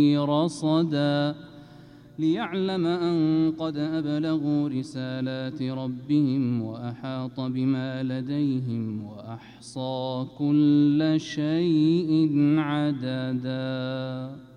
رصدا ليعلم أن قد أبلغوا رسالات ربهم وأحاط بما لديهم وأحصى كل شيء عددا.